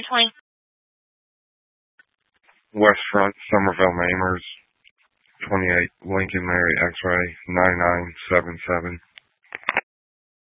20. West Front, Somerville, Mamers, 28 Lincoln Mary X-Ray 9977.